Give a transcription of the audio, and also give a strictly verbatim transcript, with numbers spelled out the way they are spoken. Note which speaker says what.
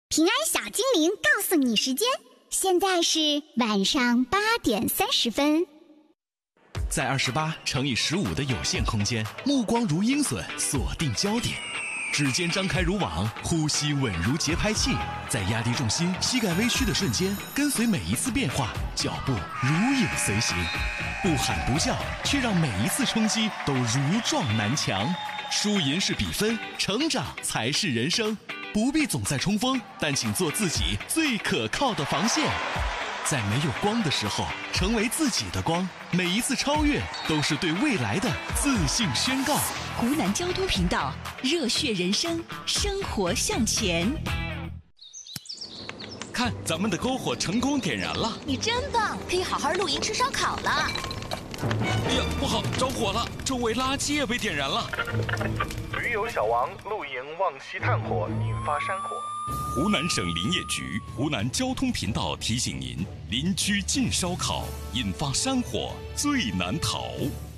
Speaker 1: 平安小精灵告诉你时间，现在是晚上八点三十分。
Speaker 2: 在二十八乘以十五的有限空间，目光如鹰隼，锁定焦点，指尖张开如网，呼吸稳如节拍器，在压低重心、膝盖微屈的瞬间，跟随每一次变化，脚步如影随形，不喊不叫，却让每一次冲击都如撞南墙。输赢是比分，成长才是人生。不必总在冲锋，但请做自己最可靠的防线。在没有光的时候，成为自己的光。每一次超越，都是对未来的自信宣告。
Speaker 3: 湖南交通频道，热血人生，生活向前。
Speaker 4: 看，咱们的篝火成功点燃了！
Speaker 5: 你真棒，可以好好露营吃烧烤了。
Speaker 4: 哎呀，不好，着火了！周围垃圾也被点燃了。
Speaker 6: 驴友小王露营忘熄炭火，引发山火。
Speaker 4: 湖南省林业局、湖南交通频道提醒您：邻居禁烧烤，引发山火最难逃。